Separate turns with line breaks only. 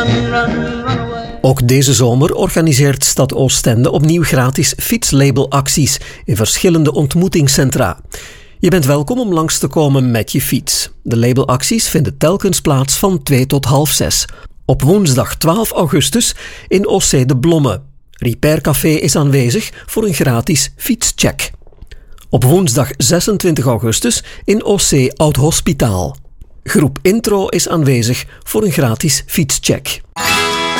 Ook deze zomer organiseert Stad Oostende opnieuw gratis fietslabelacties in verschillende ontmoetingscentra. Je bent welkom om langs te komen met je fiets. De labelacties vinden telkens plaats van 2 tot 5:30. Op woensdag 12 augustus in OC De Blomme. Repair Café is aanwezig voor een gratis fietscheck. Op woensdag 26 augustus in OC Oud Hospitaal. Groep Intro is aanwezig voor een gratis fietscheck.